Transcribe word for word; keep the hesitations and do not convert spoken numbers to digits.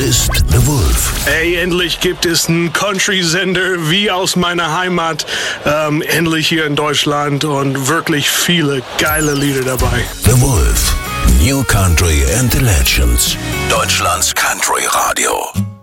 ist The Wolf. Ey, endlich gibt es einen Country-Sender wie aus meiner Heimat. Ähm, endlich hier in Deutschland und wirklich viele geile Lieder dabei. The Wolf. New Country and the Legends. Deutschlands Country Radio.